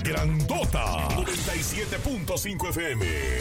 grandota. 97.5 FM.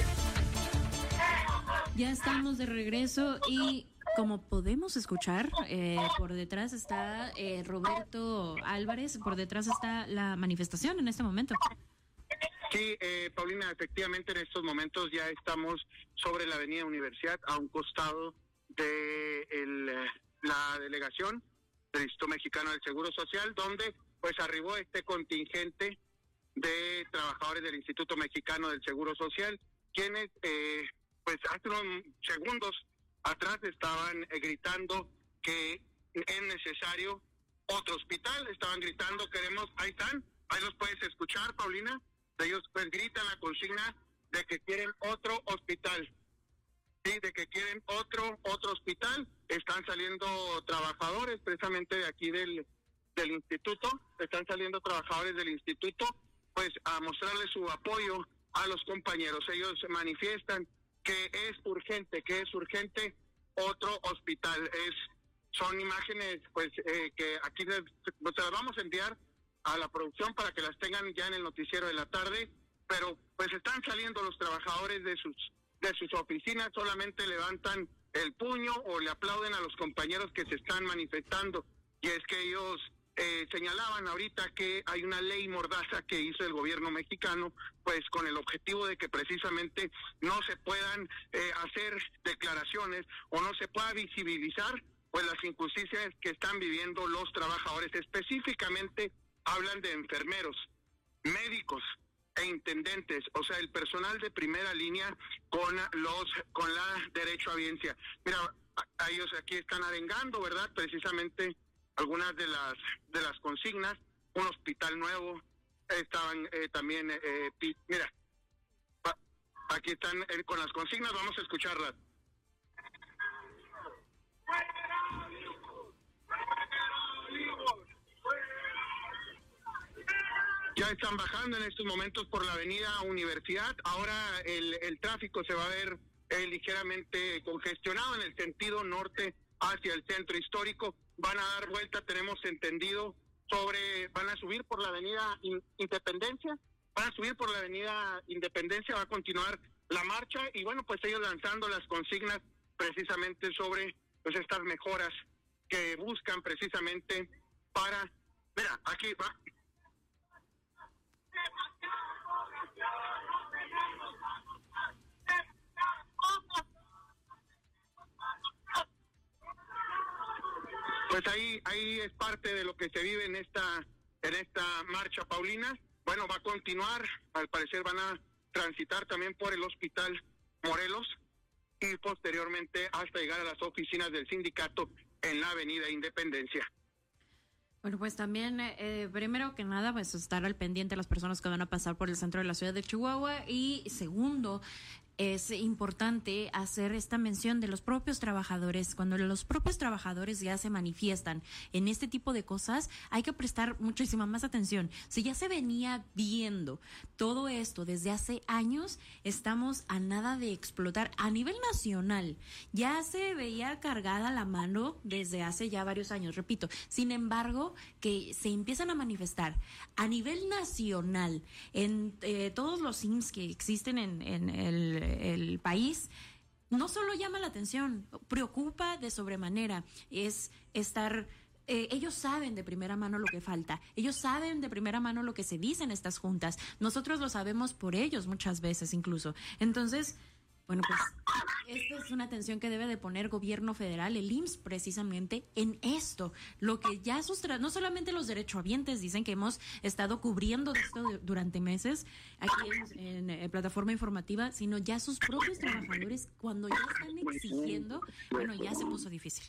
Ya estamos de regreso y como podemos escuchar, por detrás está Roberto Álvarez, por detrás está la manifestación en este momento. Sí, Paulina, efectivamente en estos momentos ya estamos sobre la avenida Universidad, a un costado de la delegación del Instituto Mexicano del Seguro Social, donde pues arribó este contingente de trabajadores del Instituto Mexicano del Seguro Social, quienes pues hace unos segundos atrás estaban gritando que es necesario otro hospital, estaban gritando, ahí están, ahí los puedes escuchar, Paulina. Ellos pues gritan la consigna de que quieren otro hospital, sí, de que quieren otro hospital. Están saliendo trabajadores precisamente de aquí del instituto, están saliendo trabajadores del instituto pues a mostrarle su apoyo a los compañeros. Ellos manifiestan que es urgente otro hospital. Son imágenes pues que aquí se las vamos a enviar a la producción para que las tengan ya en el noticiero de la tarde, pero pues están saliendo los trabajadores de sus oficinas, solamente levantan el puño o le aplauden a los compañeros que se están manifestando, y es que ellos señalaban ahorita que hay una ley mordaza que hizo el gobierno mexicano, pues con el objetivo de que precisamente no se puedan hacer declaraciones o no se pueda visibilizar pues las injusticias que están viviendo los trabajadores. Específicamente hablan de enfermeros, médicos e intendentes, o sea, el personal de primera línea con la derechohabiencia. Mira, a ellos aquí están arengando, ¿verdad? Precisamente algunas de las consignas, un hospital nuevo, estaban también, mira, aquí están con las consignas, vamos a escucharlas. Ya están bajando en estos momentos por la avenida Universidad. Ahora el tráfico se va a ver ligeramente congestionado en el sentido norte hacia el centro histórico. Van a dar vuelta, tenemos entendido, van a subir por la avenida Independencia. Va a continuar la marcha y bueno, pues ellos lanzando las consignas precisamente sobre pues estas mejoras que buscan precisamente para... Mira, aquí va... Pues ahí es parte de lo que se vive en esta marcha, Paulina. Bueno, va a continuar, al parecer van a transitar también por el Hospital Morelos y posteriormente hasta llegar a las oficinas del sindicato en la avenida Independencia. Bueno, pues también, primero que nada, pues estar al pendiente de las personas que van a pasar por el centro de la ciudad de Chihuahua, y segundo, es importante hacer esta mención de los propios trabajadores. Cuando los propios trabajadores ya se manifiestan en este tipo de cosas, hay que prestar muchísima más atención. Si ya se venía viendo todo esto desde hace años, estamos a nada de explotar. A nivel nacional, ya se veía cargada la mano desde hace ya varios años, repito. Sin embargo, que se empiezan a manifestar a nivel nacional en todos los IMSS que existen en el país, no solo llama la atención, preocupa de sobremanera. Es estar... ellos saben de primera mano lo que falta, ellos saben de primera mano lo que se dice en estas juntas, nosotros lo sabemos por ellos muchas veces incluso. Entonces, bueno, pues esta es una atención que debe de poner gobierno federal, el IMSS precisamente, en esto. Lo que ya no solamente los derechohabientes dicen que hemos estado cubriendo esto durante meses aquí en plataforma informativa, sino ya sus propios trabajadores, cuando ya están exigiendo, bueno, ya se puso difícil.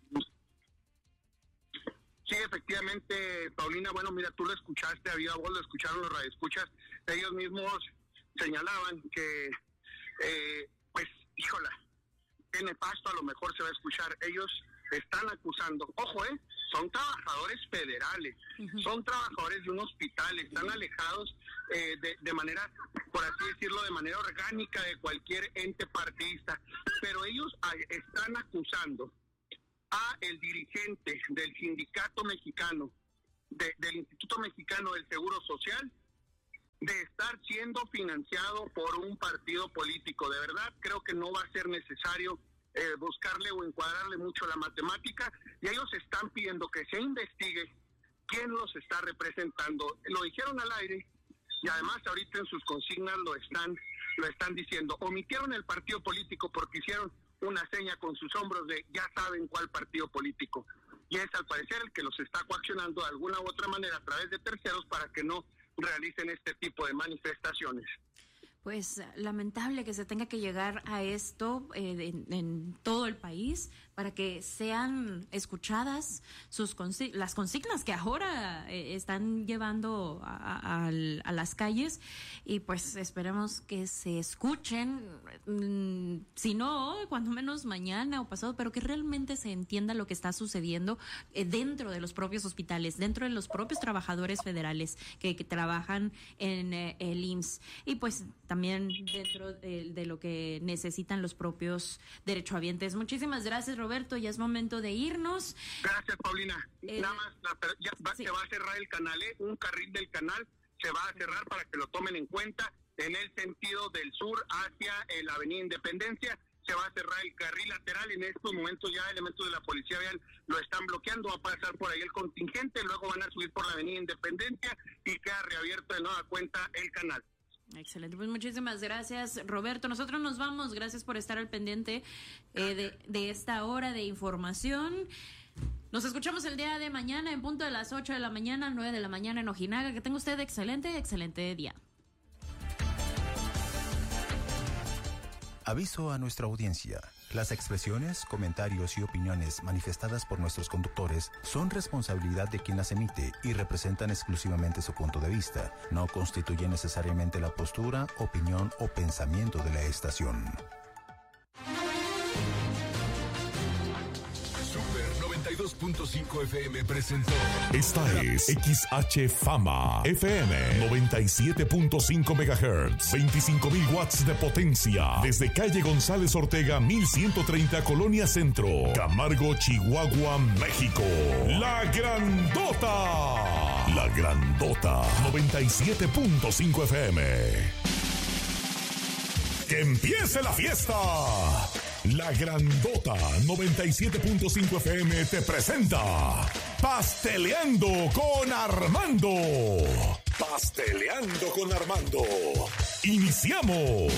Sí, efectivamente, Paulina, bueno, mira, tú lo escuchaste, vos lo escucharon los radioescuchas, ellos mismos señalaban que pues, híjola, qué nefasto a lo mejor se va a escuchar. Ellos están acusando, ojo, son trabajadores federales, son trabajadores de un hospital, están alejados de manera, por así decirlo, de manera orgánica de cualquier ente partidista, pero ellos están acusando a el dirigente del sindicato mexicano, del Instituto Mexicano del Seguro Social, de estar siendo financiado por un partido político. De verdad, creo que no va a ser necesario buscarle o encuadrarle mucho la matemática, y ellos están pidiendo que se investigue quién los está representando. Lo dijeron al aire, y además ahorita en sus consignas lo están diciendo. Omitieron el partido político porque hicieron una seña con sus hombros de ya saben cuál partido político, y es al parecer el que los está coaccionando de alguna u otra manera a través de terceros para que no realicen este tipo de manifestaciones. Pues lamentable que se tenga que llegar a esto en todo el país para que sean escuchadas las consignas que ahora están llevando a las calles, y pues esperemos que se escuchen, si no, cuando menos mañana o pasado, pero que realmente se entienda lo que está sucediendo dentro de los propios hospitales, dentro de los propios trabajadores federales que trabajan en el IMSS, y pues también dentro de lo que necesitan los propios derechohabientes. Muchísimas gracias, Roberto. Ya es momento de irnos. Gracias, Paulina. Nada más, sí. Se va a cerrar el canal, un carril del canal se va a cerrar para que lo tomen en cuenta en el sentido del sur hacia la Avenida Independencia. Se va a cerrar el carril lateral. En estos momentos ya elementos de la policía vial lo están bloqueando. Va a pasar por ahí el contingente, luego van a subir por la Avenida Independencia y queda reabierto de nueva cuenta el canal. Excelente, pues muchísimas gracias, Roberto. Nosotros nos vamos, gracias por estar al pendiente de esta hora de información. Nos escuchamos el día de mañana en punto de las 8 de la mañana, 9 de la mañana en Ojinaga. Que tenga usted excelente día. Aviso a nuestra audiencia. Las expresiones, comentarios y opiniones manifestadas por nuestros conductores son responsabilidad de quien las emite y representan exclusivamente su punto de vista. No constituyen necesariamente la postura, opinión o pensamiento de la estación. Super 92.5 FM presentó. Esta es XH Fama FM 97.5 MHz, 25,000 watts de potencia, desde calle González Ortega 1130, Colonia Centro, Camargo, Chihuahua, México. La Grandota 97.5 FM. ¡Que empiece la fiesta! La Grandota 97.5 FM te presenta Pasteleando con Armando. Pasteleando con Armando. Iniciamos.